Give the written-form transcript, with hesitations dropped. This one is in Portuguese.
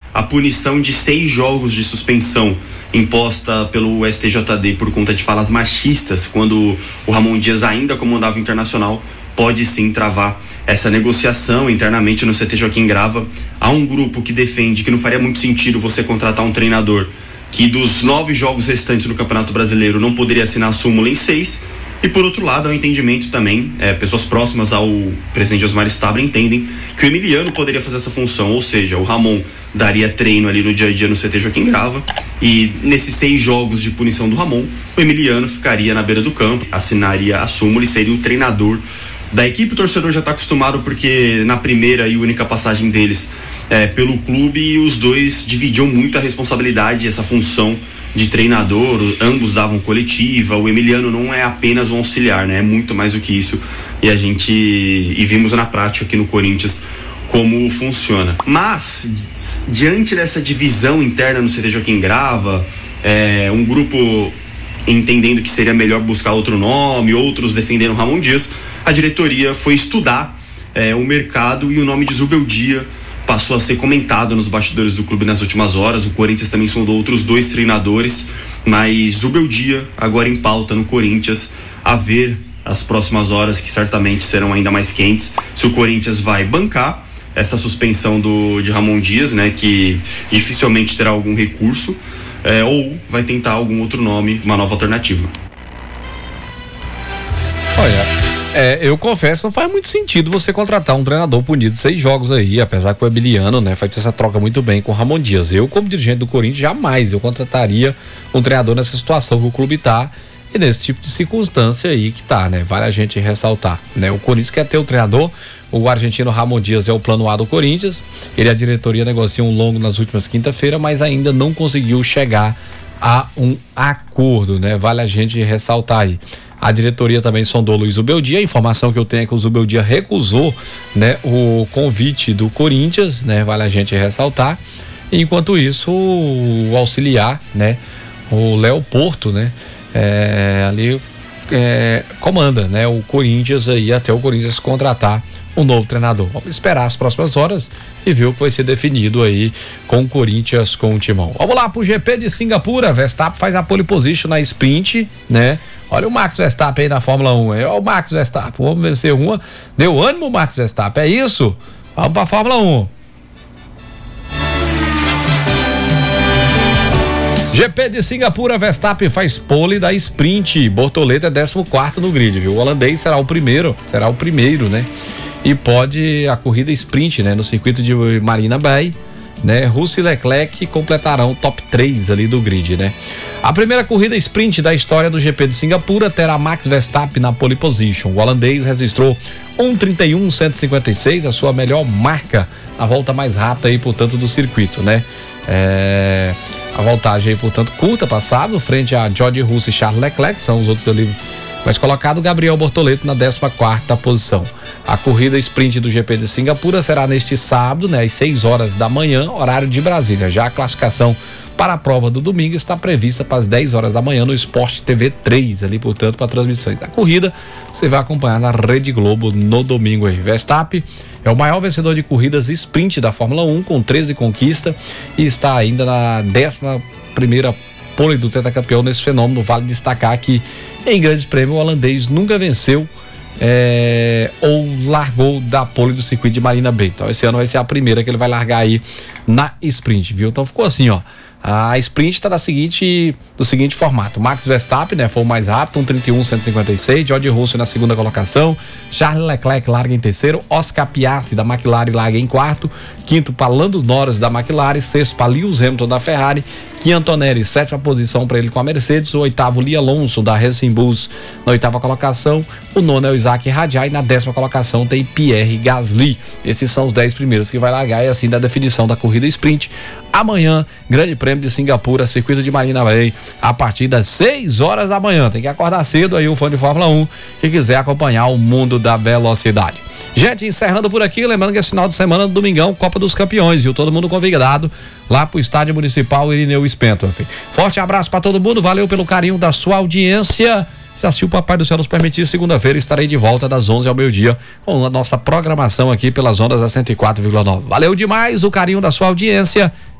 a punição de 6 jogos de suspensão imposta pelo STJD por conta de falas machistas, quando o Ramon Dias ainda comandava o Internacional, pode sim travar essa negociação internamente no CT Joaquim Grava. Há um grupo que defende que não faria muito sentido você contratar um treinador que dos 9 jogos restantes no Campeonato Brasileiro não poderia assinar a súmula em 6. E por outro lado, há um entendimento também, pessoas próximas ao presidente Osmar Stabra entendem que o Emiliano poderia fazer essa função, ou seja, o Ramon daria treino ali no dia a dia no CT Joaquim Grava, e nesses 6 jogos de punição do Ramon, o Emiliano ficaria na beira do campo, assinaria a súmula e seria o treinador da equipe. O torcedor já está acostumado, porque na primeira e única passagem deles pelo clube, os dois dividiam muito a responsabilidade, essa função de treinador, ambos davam coletiva. O Emiliano não é apenas um auxiliar, né? É muito mais do que isso, e vimos na prática aqui no Corinthians como funciona. Mas diante dessa divisão interna no CT Joaquim Grava, um grupo entendendo que seria melhor buscar outro nome, outros defendendo Ramon Dias, a diretoria foi estudar o mercado, e o nome de Zubeldia passou a ser comentado nos bastidores do clube nas últimas horas. O Corinthians também sondou outros 2 treinadores, mas Zubeldia agora em pauta no Corinthians, a ver as próximas horas, que certamente serão ainda mais quentes, se o Corinthians vai bancar essa suspensão de Ramon Dias, né, que dificilmente terá algum recurso, ou vai tentar algum outro nome, uma nova alternativa. Olha, eu confesso, não faz muito sentido você contratar um treinador punido 6 jogos aí, apesar que o Emiliano, né, faz essa troca muito bem com o Ramon Dias. Eu, como dirigente do Corinthians, jamais eu contrataria um treinador nessa situação que o clube tá, e nesse tipo de circunstância aí que tá, né? Vale a gente ressaltar, né? O Corinthians quer ter o treinador, o argentino Ramon Dias é o plano A do Corinthians, ele e a diretoria negociam um longo nas últimas quinta-feira, mas ainda não conseguiu chegar a um acordo, né? Vale a gente ressaltar aí. A diretoria também sondou Luiz Zubeldia. A informação que eu tenho é que o Zubeldia recusou, né, o convite do Corinthians, né? Vale a gente ressaltar. Enquanto isso, o auxiliar, né, o Léo Porto, né, ali comanda, né, o Corinthians aí, até o Corinthians contratar um novo treinador. Vamos esperar as próximas horas e ver o que vai ser definido aí com o Corinthians, com o Timão. Vamos lá pro GP de Singapura. Verstappen faz a pole position na sprint, né? Olha o Max Verstappen aí na Fórmula 1. Olha o Max Verstappen. Vamos vencer uma. Deu ânimo o Max Verstappen. É isso? Vamos pra Fórmula 1. GP de Singapura, Verstappen faz pole da sprint. Bortoleto é 14º no grid, viu? O holandês será o primeiro, né? E pode a corrida sprint, né? No circuito de Marina Bay, né? Russell e Leclerc completarão o top 3 ali do grid, né? A primeira corrida sprint da história do GP de Singapura terá Max Verstappen na pole position. O holandês registrou 1:31.156, a sua melhor marca, a volta mais rápida aí, portanto, do circuito, né? A voltagem aí, portanto, curta passado, frente a George Russell e Charles Leclerc, são os outros ali mais colocados. Gabriel Bortoleto na 14ª posição. A corrida sprint do GP de Singapura será neste sábado, né, às 6 horas da manhã, horário de Brasília. Já a classificação para a prova do domingo está prevista para as 10 horas da manhã no Sport TV 3, ali, portanto, para transmissões da corrida. Você vai acompanhar na Rede Globo no domingo aí. Verstappen é o maior vencedor de corridas sprint da Fórmula 1, com 13 conquistas, e está ainda na 11ª pole do tetracampeão nesse fenômeno. Vale destacar que em grandes prêmios o holandês nunca venceu ou largou da pole do circuito de Marina Bay. Então esse ano vai ser a primeira que ele vai largar aí na sprint, viu? Então ficou assim, ó. A sprint está do seguinte formato: Max Verstappen, né, foi o mais rápido, 1:31.156. George Russell na segunda colocação, Charles Leclerc larga em terceiro, Oscar Piastri da McLaren larga em quarto, quinto para Lando Norris da McLaren, sexto para Lewis Hamilton da Ferrari, Kim Antonelli, 7ª posição para ele com a Mercedes, o 8º Lee Alonso da Racing Bulls na 8ª colocação, o 9º é o Isaac Radiai, e na 10ª colocação tem Pierre Gasly. Esses são os 10 primeiros que vai largar, e assim da definição da corrida sprint. Amanhã, Grande Prêmio de Singapura, circuito de Marina Bay, a partir das 6 horas da manhã. Tem que acordar cedo aí o fã de Fórmula 1 que quiser acompanhar o mundo da velocidade. Gente, encerrando por aqui, lembrando que esse final de semana, domingão, Copa dos Campeões, viu? Todo mundo convidado lá pro Estádio Municipal Irineu Spenthoff. Forte abraço para todo mundo, valeu pelo carinho da sua audiência. Se assim o Papai do Céu nos permitir, segunda-feira estarei de volta das 11 ao meio-dia com a nossa programação aqui pelas ondas da 104,9. Valeu demais o carinho da sua audiência.